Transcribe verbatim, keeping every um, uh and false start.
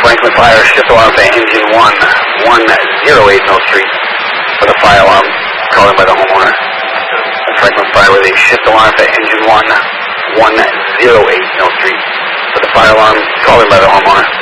Franklin Fire, shift alarm for engine one, one zero eight Mill Street for the fire alarm calling by the homeowner. Franklin Fire with a shift alarm for engine one, one zero eight Mill Street for the fire alarm calling by the homeowner.